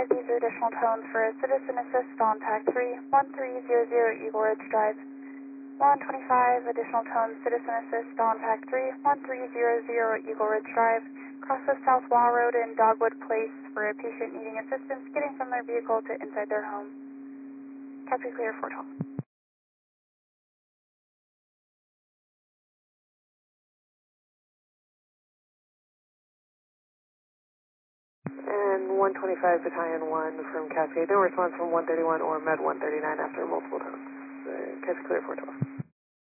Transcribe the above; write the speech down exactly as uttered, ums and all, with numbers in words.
five, these are additional tones for a citizen assist on tag three, one three zero zero Eagle Ridge Drive. one twenty-five, additional tones, citizen assist on tag three, one three zero zero Eagle Ridge Drive. Cross the South Wall Road in Dogwood Place for a patient needing assistance getting from their vehicle to inside their home. Copy clear four twelve. And one twenty-five Battalion one from Cascade. No response from one thirty-one or Med one thirty-nine after multiple tones. Uh, Cascade clear four twelve.